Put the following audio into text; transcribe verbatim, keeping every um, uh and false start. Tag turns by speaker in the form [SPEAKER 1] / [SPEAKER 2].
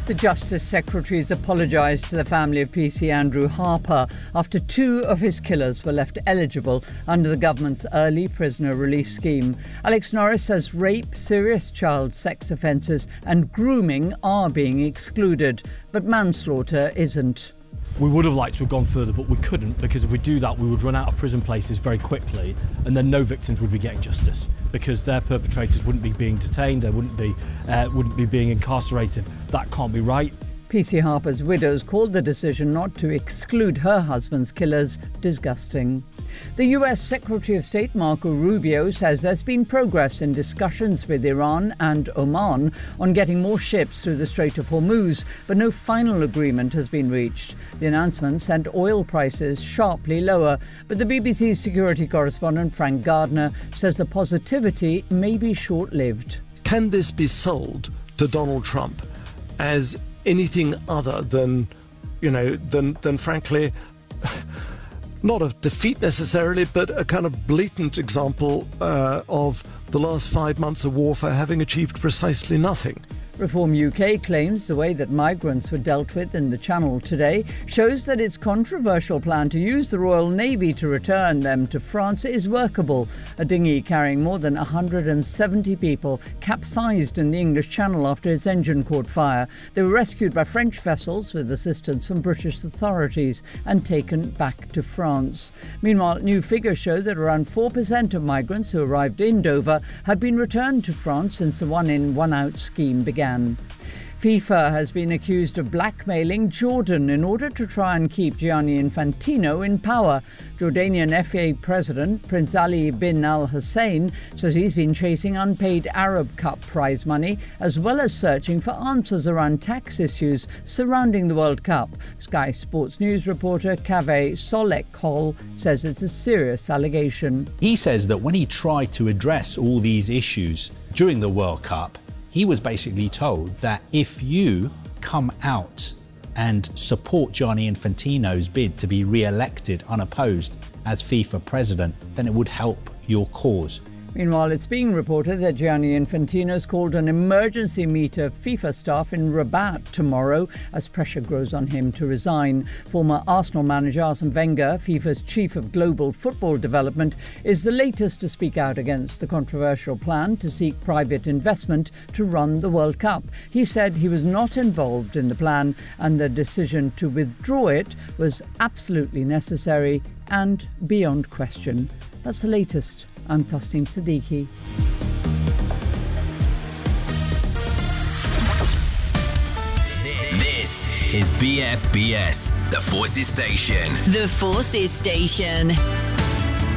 [SPEAKER 1] The Justice Secretary has apologised to the family of P C Andrew Harper after two of his killers were left eligible under the government's early prisoner relief scheme. Alex Norris says rape, serious child sex offences and grooming are being excluded, but manslaughter isn't.
[SPEAKER 2] We would have liked to have gone further, but we couldn't, because if we do that, we would run out of prison places very quickly, and then no victims would be getting justice, because their perpetrators wouldn't be being detained, they wouldn't be, uh, wouldn't be being incarcerated. That can't be right.
[SPEAKER 1] P C Harper's widows called the decision not to exclude her husband's killers disgusting. The U S Secretary of State Marco Rubio says there's been progress in discussions with Iran and Oman on getting more ships through the Strait of Hormuz, but no final agreement has been reached. The announcement sent oil prices sharply lower, but the B B C's security correspondent Frank Gardner says the positivity may be short-lived.
[SPEAKER 3] Can this be sold to Donald Trump as anything other than, you know, than, than frankly, not a defeat necessarily, but a kind of blatant example uh, of the last five months of warfare having achieved precisely nothing?
[SPEAKER 1] Reform U K claims the way that migrants were dealt with in the Channel today shows that its controversial plan to use the Royal Navy to return them to France is workable. A dinghy carrying more than one hundred seventy people capsized in the English Channel after its engine caught fire. They were rescued by French vessels with assistance from British authorities and taken back to France. Meanwhile, new figures show that around four percent of migrants who arrived in Dover have been returned to France since the one-in, one-out scheme began. FIFA has been accused of blackmailing Jordan in order to try and keep Gianni Infantino in power. Jordanian F A President Prince Ali bin Al Hussein says he's been chasing unpaid Arab Cup prize money, as well as searching for answers around tax issues surrounding the World Cup. Sky Sports News reporter Kaveh Solekhol says it's a serious allegation.
[SPEAKER 4] He says that when he tried to address all these issues during the World Cup, he was basically told that if you come out and support Gianni Infantino's bid to be re-elected unopposed as FIFA president, then it would help your cause.
[SPEAKER 1] Meanwhile, it's being reported that Gianni Infantino's called an emergency meet of FIFA staff in Rabat tomorrow as pressure grows on him to resign. Former Arsenal manager Arsene Wenger, FIFA's chief of global football development, is the latest to speak out against the controversial plan to seek private investment to run the World Cup. He said he was not involved in the plan and the decision to withdraw it was absolutely necessary and beyond question. That's the latest. I'm Tasneem Siddiqui.
[SPEAKER 5] This is B F B S, The Forces Station.
[SPEAKER 6] The Forces Station.